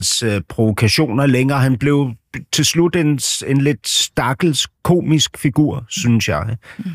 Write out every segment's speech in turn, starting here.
provokationer længere. Han blev til slut en lidt stakkels komisk figur, synes jeg.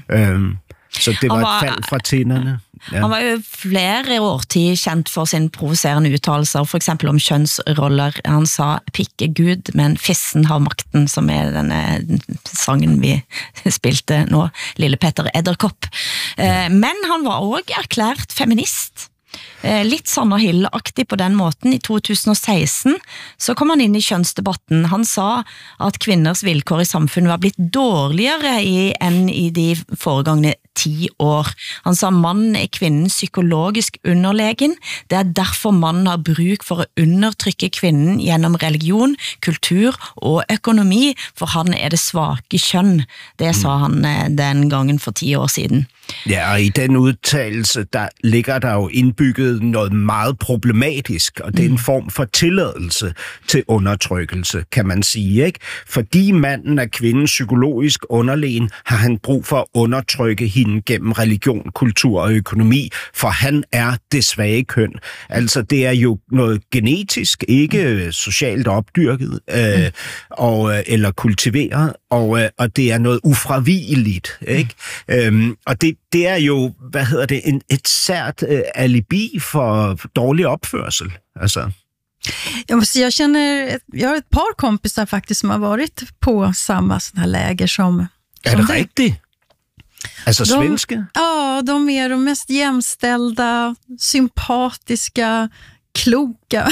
Så det var et fald fra tænderne. Ja. Han var jo flere årtid kendt for sin provocerende uttalelser, for eksempel om kønsroller. Han sa pikke Gud, men fissen har makten, som denne sangen vi spilte nå, Lille Petter Edderkopp. Men han var også erklært feminist. Litt Sanna Hill-aktig på den måten. I 2016 så kom han inn i kjønnsdebatten. Han sa at kvinners vilkår i samfunnet var blitt dårligere enn i de foregangne 10 år. Han sa mannen kvinnen psykologisk underlegen. Det derfor mannen har bruk for å undertrykke kvinnen gjennom religion, kultur og økonomi, for han det svake kjønn. Det sa han den gangen for 10 år siden. Ja, og i den udtalelse, der ligger der jo indbygget noget meget problematisk, og det en form for tilladelse til undertrykkelse, kan man sige, ikke? Fordi manden kvinden psykologisk underlegen, har han brug for at undertrykke hende gennem religion, kultur og økonomi, for han det svage køn. Altså, det jo noget genetisk, ikke socialt opdyrket eller kultiveret, og det noget ufravigeligt, ikke? Og det jo, et sært alibi for dårlig opførsel. Altså. Jag måste säga, jag har ett par kompisar faktiskt som har varit på samma sån här läger som det riktigt? Alltså svenska? Ja, de de mest jämställda, sympatiska, kloka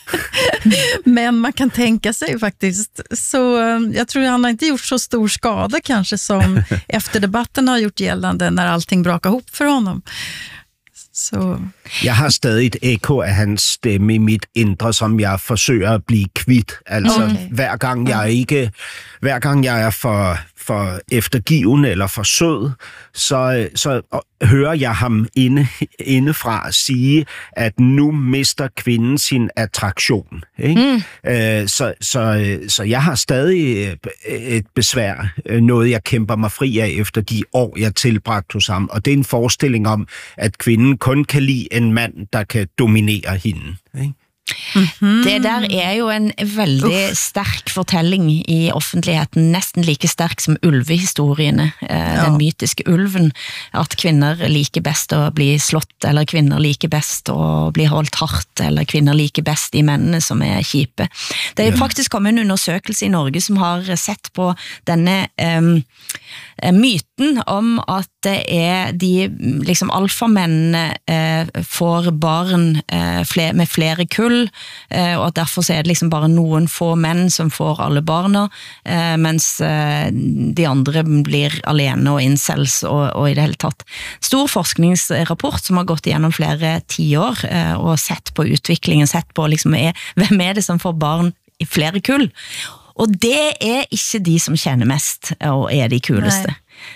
men man kan tänka sig faktiskt. Så jag tror han har inte gjort så stor skada kanske som efter debatten har gjort gällande när allting brakar ihop för honom. Så. Jeg har stadig et ekko af hans stemme i mit indre, som jeg forsøger at blive kvidt. Altså hver gang jeg er for eftergivende eller for sød, så hører jeg ham indefra sige, at nu mister kvinden sin attraktion. Ikke? Så jeg har stadig et besvær, noget jeg kæmper mig fri af efter de år, jeg tilbragte hos ham. Og det en forestilling om, at kvinden kun kan lide en mand, der kan dominere hende. Ikke? Det der jo en veldig stærk fortelling i offentligheten, næsten like stærk som ulvehistoriene, den mytiske ulven, at kvinder liker best at bli slått, eller kvinder liker best at bli holdt hardt, eller kvinder liker best de mændene som kjipe. Det jo faktisk kommet en undersøkelse i Norge som har sett på denne myten om at det de liksom alfamennene får barn med flere kull, og at derfor så det liksom bare noen få menn som får alle barna, mens de andre blir alene og incels og i det hele tatt. Stor forskningsrapport som har gått igjennom flere 10 år og sett på utviklingen, sett på liksom hvem det som får barn i flere kull. Og det ikke de som tjener mest og de kuleste.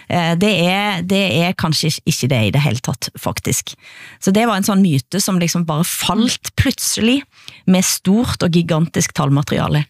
Det kanskje ikke det i det hele tatt, faktisk. Så det var en sånn myte som liksom bare falt plutselig med stort og gigantisk tallmateriale.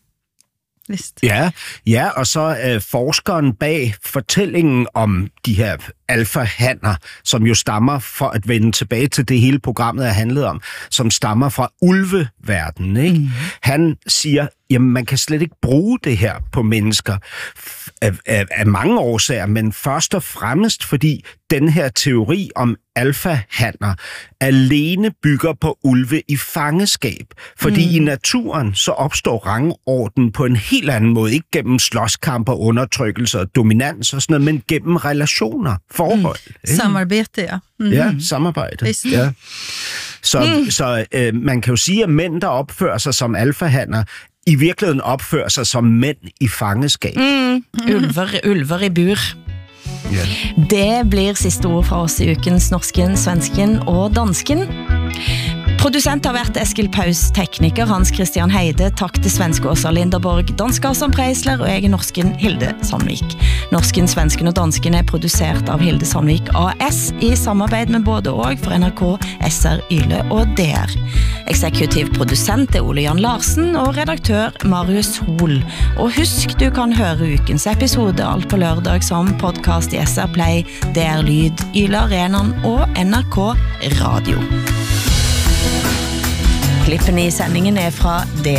Ja, og så forskeren bag fortællingen om de her alfahanner, som jo stammer, for at vende tilbage til det hele programmet handlet om, som stammer fra ulveverdenen, ikke? Han siger, jamen man kan slet ikke bruge det her på mennesker af mange årsager, men først og fremmest fordi den her teori om alfahanner alene bygger på ulve i fangeskab. Fordi i naturen så opstår rangorden på en helt anden måde, ikke gennem slåskamper, undertrykkelse og dominans og sådan noget, men gennem relationer, forhold. Samarbejde, Ja, samarbejde. Ja. Så man kan jo sige, at mænd, der opfører sig som alfahanner, i virkeligheden opfører sig som mænd i fangeskab. Ulver i bur. Det blir siste ord fra oss i ukens Norsken, Svensken og Dansken. Producent har vært Eskil Paus, tekniker Hans Christian Heide, takk til svenske Åsa Linderborg, dansk Asan Preisler og norsken Hilde Sandvik. Norsken, Svensken og Dansken produsert av Hilde Sandvik AS i samarbeid med både og for NRK, SR, Yle og DR. Eksekutiv produsent Ole Jan Larsen og redaktør Marius Hol. Og husk, du kan høre ukens episode alt på lørdag som podcast i SR Play, DR Lyd, Yle Arenan og NRK Radio. Klippene i sendingen er fra